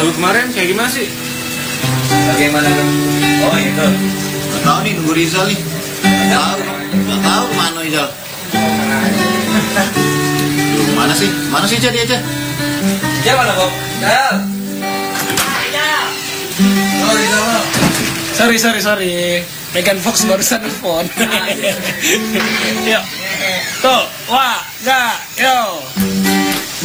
Lalu kemarin kayak gimana sih? Bagaimana tuh? Oh itu. Nggak tahu nih, nunggu Rizal nih. Nggak tahu kemana Rizal. Duh, mana sih? Mana sih dia aja? Dia mana Bob? Dal. Oh Rizal. Sorry. Megan Fox barusan nelfon. Yuk. Tuh, wah, ga, yo.